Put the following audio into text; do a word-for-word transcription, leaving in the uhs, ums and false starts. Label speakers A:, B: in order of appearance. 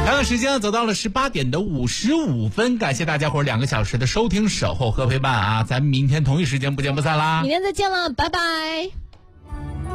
A: 同样时间走到了十八点的五十五分，感谢大家伙两个小时的收听、守候和陪伴啊！咱们明天同一时间不见不散啦！
B: 明天再见了，拜拜。